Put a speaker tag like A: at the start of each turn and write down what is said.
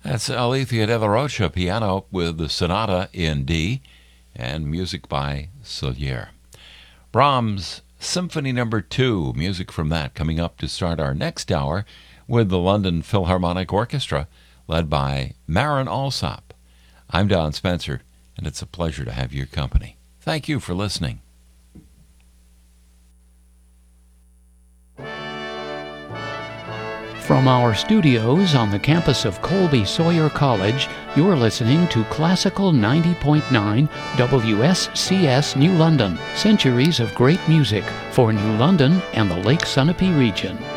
A: That's Alethea de la Rocha piano with the Sonata in D and music by Solier. Brahms Symphony No. 2, music from that coming up to start our next hour with the London Philharmonic Orchestra led by Marin Alsop. I'm Don Spencer, and it's a pleasure to have your company. Thank you for listening.
B: From our studios on the campus of Colby Sawyer College, you're listening to Classical 90.9 WSCS New London, centuries of great music for New London and the Lake Sunapee region.